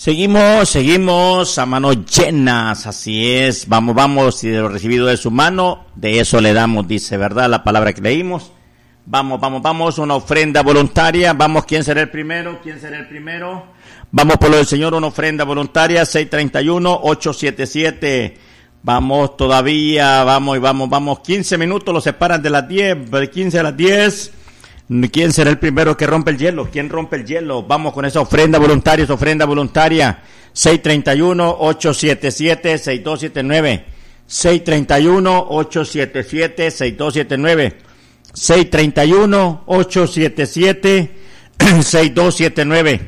Seguimos a manos llenas, así es, vamos, y de lo recibido de su mano, de eso le damos, dice, ¿verdad? La palabra que leímos. Vamos, una ofrenda voluntaria, vamos, ¿quién será el primero? Vamos por lo del Señor, una ofrenda voluntaria, 631-877, vamos todavía, vamos, 15 minutos, los separan de las 10, de 15 a las 10. ¿Quién será el primero que rompe el hielo? ¿Quién rompe el hielo? Vamos con esa ofrenda voluntaria, 631-877-6279. 631-877-6279. 631-877-6279.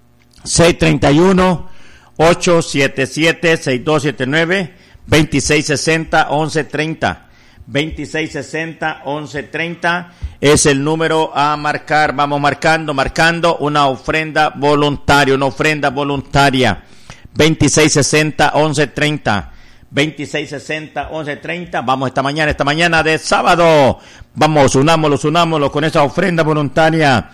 631-877-6279. 2660-1130. 2660-1130 es el número a marcar. Vamos marcando una ofrenda voluntaria, 2660-1130. 2660-1130. Vamos esta mañana de sábado. Vamos, unámoslos con esa ofrenda voluntaria.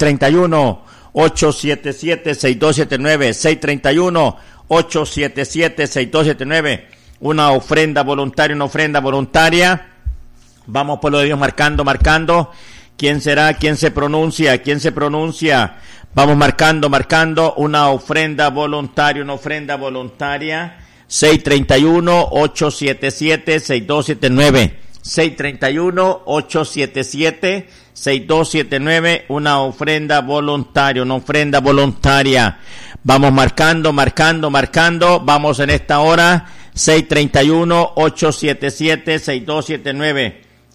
631-877-6279. 631-877-6279. Una ofrenda voluntaria. Vamos por lo de Dios marcando. ¿Quién será? ¿Quién se pronuncia? Vamos marcando una ofrenda voluntaria. 631-877-6279. 631-877-6279. Una ofrenda voluntaria. Vamos marcando. Vamos en esta hora. 631-877-6279.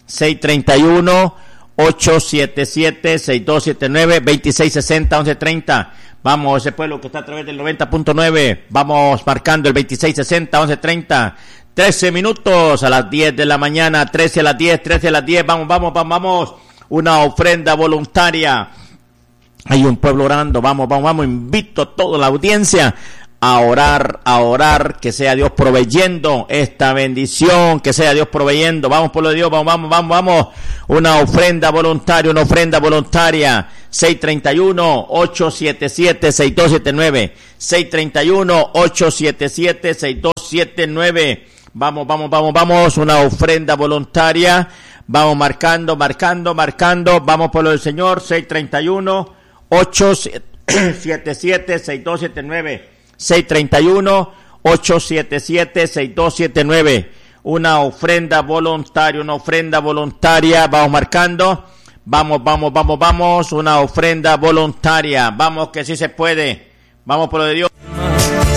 631-877-6279. 2660-1130. Vamos, ese pueblo que está a través del 90.9. Vamos marcando el 2660-1130. 13 minutos a las 10 de la mañana. 13 a las 10. Vamos. Una ofrenda voluntaria. Hay un pueblo orando. Vamos. Invito a toda la audiencia a orar, que sea Dios proveyendo esta bendición, que sea Dios proveyendo. Vamos por lo de Dios, vamos. Una ofrenda voluntaria. 631-877-6279. 631-877-6279. Vamos, una ofrenda voluntaria. Vamos marcando. Vamos por lo del Señor. 631-877-6279. 631-877-6279. Una ofrenda voluntaria. Vamos marcando. Vamos. Una ofrenda voluntaria. Vamos, que sí se puede. Vamos por lo de Dios.